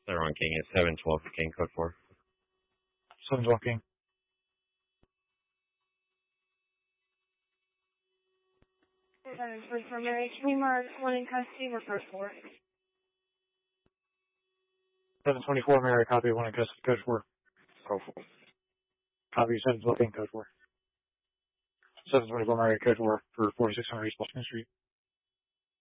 They're on King. It's 712 for King, code 4. 712 King. For Mary, can we mark 1 in custody or code 4? 724 Mary, copy 1 in custody, code 4. Code 4. Copy 712 King, code 4. 724 Mary, code 4 for 4600 East Washington Street.